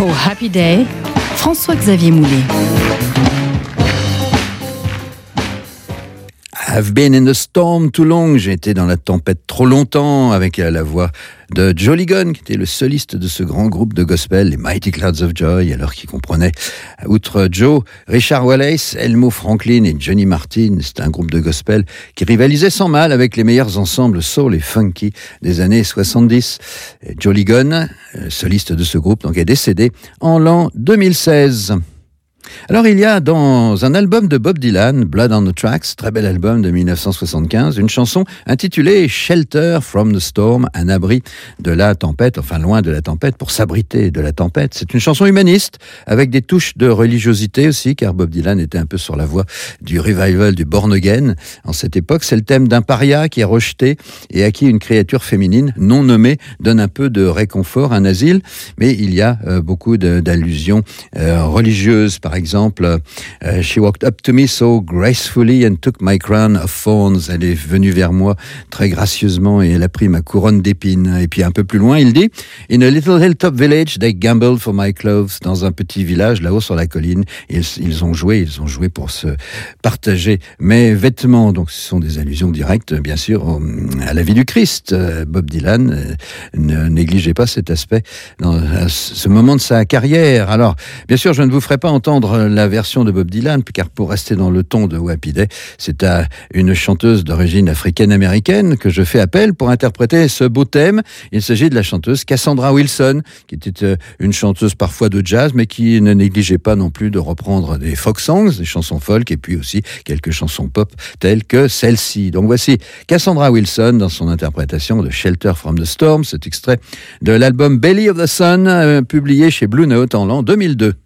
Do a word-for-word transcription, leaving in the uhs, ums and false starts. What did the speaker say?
Oh Happy Day, François-Xavier Moulet. I've been in the storm too long. J'ai été dans la tempête trop longtemps, avec la voix de Joe Ligon, qui était le soliste de ce grand groupe de gospel, les Mighty Clouds of Joy, alors qu'il comprenait, outre Joe, Richard Wallace, Elmo Franklin et Johnny Martin. C'était un groupe de gospel qui rivalisait sans mal avec les meilleurs ensembles soul et funky des années soixante-dix. Et Joe Ligon, soliste de ce groupe, donc est décédé en l'an deux mille seize. Alors il y a dans un album de Bob Dylan, Blood on the Tracks, très bel album de dix-neuf cent soixante-quinze, une chanson intitulée Shelter from the Storm, un abri de la tempête, enfin loin de la tempête, pour s'abriter de la tempête. C'est une chanson humaniste, avec des touches de religiosité aussi, car Bob Dylan était un peu sur la voie du revival du Born Again. En cette époque, c'est le thème d'un paria qui est rejeté et à qui une créature féminine non nommée donne un peu de réconfort, un asile, mais il y a euh, beaucoup de, d'allusions euh, religieuses. Par exemple, uh, She walked up to me so gracefully and took my crown of thorns. Elle est venue vers moi très gracieusement et elle a pris ma couronne d'épines. Et puis un peu plus loin, il dit In a little hilltop village, they gambled for my clothes. Dans un petit village là-haut sur la colline, ils, ils ont joué, ils ont joué pour se partager mes vêtements. Donc ce sont des allusions directes, bien sûr, au, à la vie du Christ. Uh, Bob Dylan euh, ne négligeait pas cet aspect dans à ce moment de sa carrière. Alors, bien sûr, je ne vous ferai pas entendre la version de Bob Dylan, car pour rester dans le ton de Happy Day, c'est à une chanteuse d'origine africaine-américaine que je fais appel pour interpréter ce beau thème. Il s'agit de la chanteuse Cassandra Wilson, qui était une chanteuse parfois de jazz, mais qui ne négligeait pas non plus de reprendre des folk songs, des chansons folk, et puis aussi quelques chansons pop telles que celle-ci. Donc voici Cassandra Wilson dans son interprétation de Shelter from the Storm, cet extrait de l'album Belly of the Sun, euh, publié chez Blue Note en l'an deux mille deux.